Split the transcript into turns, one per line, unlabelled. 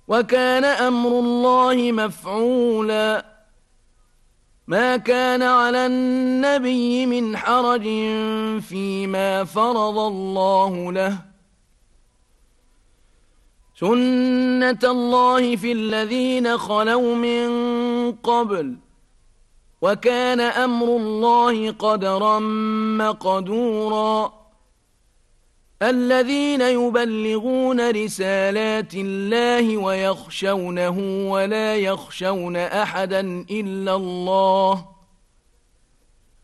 وكان أمر الله مفعولا ما كان على النبي من حرج فيما فرض الله له سنة الله في الذين خلوا من قبل وكان أمر الله قدرا مقدورا الذين يبلغون رسالات الله ويخشونه ولا يخشون أحدا إلا الله